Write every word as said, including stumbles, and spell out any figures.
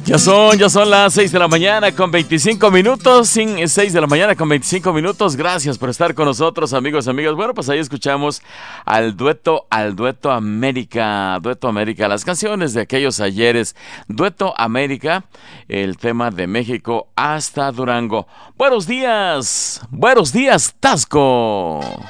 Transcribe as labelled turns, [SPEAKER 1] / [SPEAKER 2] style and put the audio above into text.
[SPEAKER 1] Ya son, ya son las seis de la mañana con veinticinco minutos, sin seis de la mañana con veinticinco minutos. Gracias por estar con nosotros, amigos, amigas. Bueno, pues ahí escuchamos al dueto, al dueto América, dueto América, las canciones de aquellos ayeres. Dueto América, el tema de México hasta Durango. Buenos días, buenos días, Tasco.